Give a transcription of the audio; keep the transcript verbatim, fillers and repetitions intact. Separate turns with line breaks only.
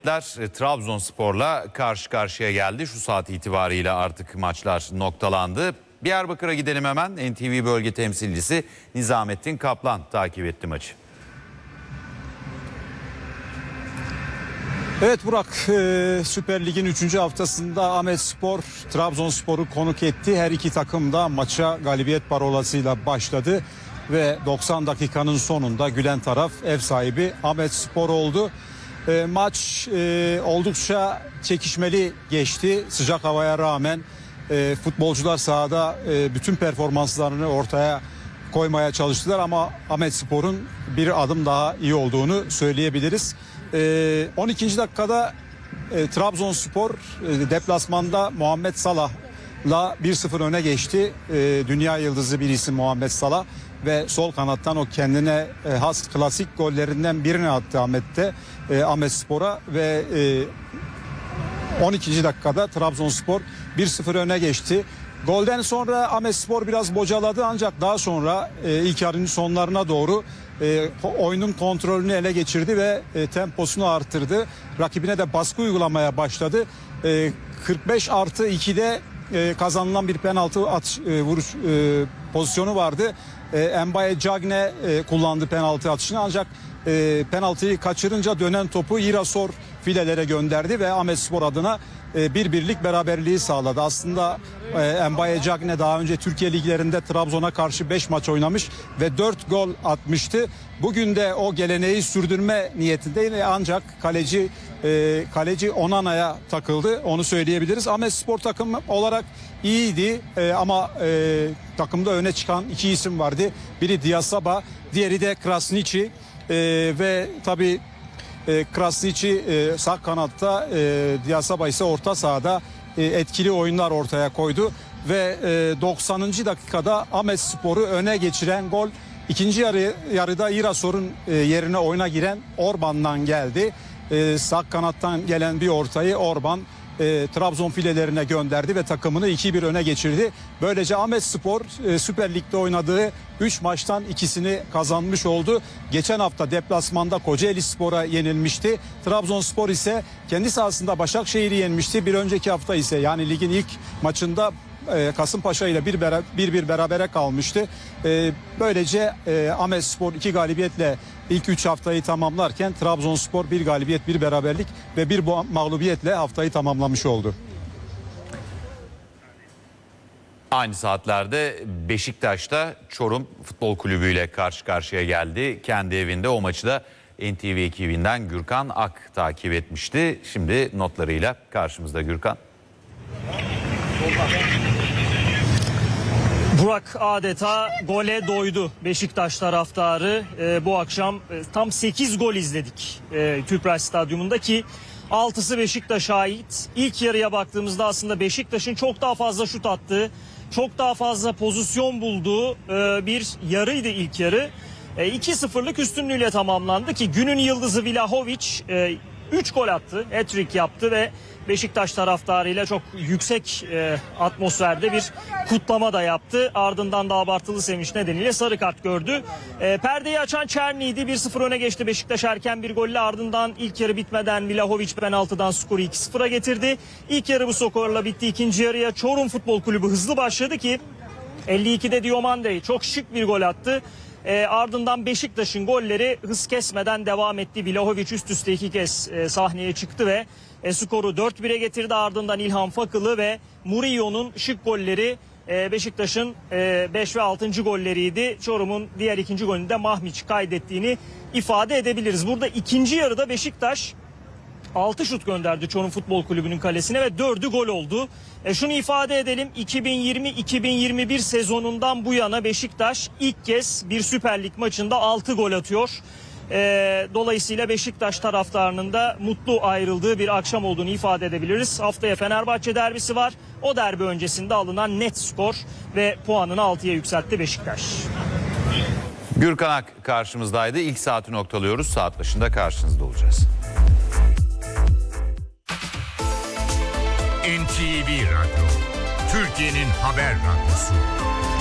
Trabzonspor'la karşı karşıya geldi. Şu saat itibariyle artık maçlar noktalandı. Diyarbakır'a gidelim hemen. N T V bölge temsilcisi Nizamettin Kaplan takip etti maçı.
Evet Burak, e, Süper Lig'in üçüncü haftasında Ahmetspor Trabzonspor'u konuk etti. Her iki takım da maça galibiyet parolasıyla başladı ve doksan dakikanın sonunda gülen taraf ev sahibi Ahmetspor oldu. E, maç e, oldukça çekişmeli geçti. Sıcak havaya rağmen e, futbolcular sahada e, bütün performanslarını ortaya koymaya çalıştılar ama Ahmetspor'un bir adım daha iyi olduğunu söyleyebiliriz. E, on ikinci dakikada e, Trabzonspor e, deplasmanda Muhammed Salah'la bir sıfır öne geçti. E, dünya yıldızı bir isim Muhammed Salah ve sol kanattan o kendine e, has klasik gollerinden birini attı Ahmet'te e, Ahmetspor'a ve e, on ikinci dakikada Trabzonspor bir sıfır öne geçti. Golden sonra Ahmetspor biraz bocaladı ancak daha sonra e, ilk yarının sonlarına doğru e, oyunun kontrolünü ele geçirdi ve e, temposunu arttırdı. Rakibine de baskı uygulamaya başladı. E, kırk beş artı ikide e, kazanılan bir penaltı atış, e, vuruş e, pozisyonu vardı. E, Mbaye Cagne e, kullandı penaltı atışını ancak e, penaltıyı kaçırınca dönen topu Irasor filelere gönderdi ve Ahmetspor adına e, bir birlik beraberliği sağladı. Aslında e, Mbaye Cagne daha önce Türkiye liglerinde Trabzon'a karşı beş maç oynamış ve dört gol atmıştı. Bugün de o geleneği sürdürme niyetindeydi ancak kaleci e, kaleci Onana'ya takıldı, onu söyleyebiliriz. Ahmetspor takım olarak iyiydi e, ama e, takımda öne çıkan iki isim vardı. Biri Diasaba, diğeri de Krasniqi e, ve tabii e, Krasniqi e, sağ kanatta, e, Diasaba ise orta sahada e, etkili oyunlar ortaya koydu ve e, doksanıncı dakikada Ahmetspor'u öne geçiren gol ikinci yarı yarıda Irasor'un e, yerine oyuna giren Orban'dan geldi. E, sağ kanattan gelen bir ortayı Orban E, Trabzon filelerine gönderdi ve takımını iki bir öne geçirdi. Böylece Ahmetspor e, Süper Lig'de oynadığı üç maçtan ikisini kazanmış oldu. Geçen hafta deplasmanda Kocaelispor'a yenilmişti. Trabzonspor ise kendi sahasında Başakşehir'i yenmişti. Bir önceki hafta ise yani ligin ilk maçında e, Kasımpaşa ile bir bir, bir berabere kalmıştı. E, böylece e, Ahmetspor iki galibiyetle İlk üç haftayı tamamlarken Trabzonspor bir galibiyet, bir beraberlik ve bir mağlubiyetle haftayı tamamlamış oldu.
Aynı saatlerde Beşiktaş'ta Çorum Futbol Kulübü ile karşı karşıya geldi. Kendi evinde o maçı da N T V ekibinden Gürkan Ak takip etmişti. Şimdi notlarıyla karşımızda Gürkan.
Burak adeta gole doydu Beşiktaş taraftarı. Ee, bu akşam e, tam sekiz gol izledik e, Tüpraş Stadyumunda ki altısı Beşiktaş'a ait. İlk yarıya baktığımızda aslında Beşiktaş'ın çok daha fazla şut attığı, çok daha fazla pozisyon bulduğu e, bir yarıydı ilk yarı. E, iki sıfırlık üstünlüğüyle tamamlandı ki günün yıldızı Vlahovic e, üç gol attı, hat-trick yaptı ve Beşiktaş taraftarıyla çok yüksek e, atmosferde bir kutlama da yaptı. Ardından da abartılı sevinç nedeniyle sarı kart gördü. E, perdeyi açan Çerni'ydi. bir sıfır öne geçti Beşiktaş erken bir golle. Ardından ilk yarı bitmeden Vlahovic penaltıdan skoru iki sıfıra getirdi. İlk yarı bu skorla bitti. İkinci yarıya Çorum Futbol Kulübü hızlı başladı ki elli ikide Diomandé çok şık bir gol attı. E, ardından Beşiktaş'ın golleri hız kesmeden devam etti. Vlahovic üst üste iki kez e, sahneye çıktı ve e, skoru dört bire getirdi. Ardından İlhan Fakılı ve Murillo'nun şık golleri e, Beşiktaş'ın e, beş ve altıncı golleriydi. Çorum'un diğer ikinci golünü de Mahmiç kaydettiğini ifade edebiliriz. Burada ikinci yarıda Beşiktaş altı şut gönderdi Çorum Futbol Kulübü'nün kalesine ve dördü gol oldu. E şunu ifade edelim, iki bin yirmi iki bin yirmi bir sezonundan bu yana Beşiktaş ilk kez bir Süper Lig maçında altı gol atıyor. E, dolayısıyla Beşiktaş taraftarının da mutlu ayrıldığı bir akşam olduğunu ifade edebiliriz. Haftaya Fenerbahçe derbisi var. O derbi öncesinde alınan net skor ve puanını altıya yükseltti Beşiktaş.
Gürkan Ak karşımızdaydı. İlk saati noktalıyoruz. Saat başında karşınızda olacağız.
N T V Radyo, Türkiye'nin haber radyosu.